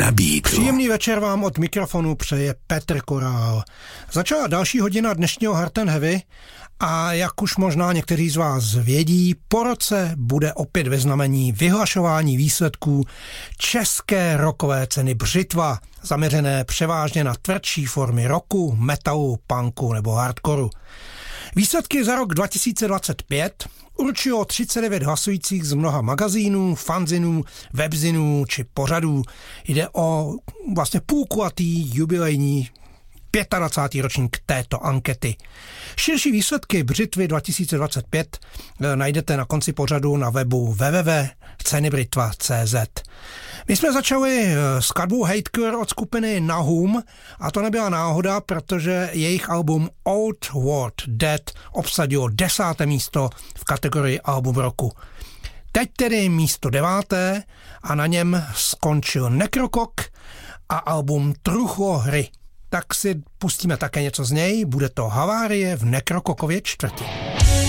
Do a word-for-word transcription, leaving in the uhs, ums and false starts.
nabídl. Příjemný večer vám od mikrofonu přeje Petr Korál. Začala další hodina dnešního Hard and Heavy a jak už možná někteří z vás vědí, po roce bude opět ve znamení vyhlašování výsledků české rockové ceny Břitva, zaměřené převážně na tvrdší formy rocku, metalu, punku nebo hardcoru. Výsledky za rok dva tisíce dvacet pět určilo třicet devět hlasujících z mnoha magazínů, fanzinů, webzinů či pořadů. Jde o vlastně půlkulatý jubilejní dvacátý pátý ročník této ankety. Širší výsledky Břitvy dva tisíce dvacet pět najdete na konci pořadu na webu w w w tečka ceny britva tečka c z. My jsme začali skladbou Hatecore od skupiny Nahum a to nebyla náhoda, protože jejich album Old World Dead obsadilo desáté místo v kategorii album roku. Teď tedy místo deváté a na něm skončil Necrocock a album Truchlo hry. Tak si pustíme také něco z něj, bude to Havárie v Necrocockově čtvrti.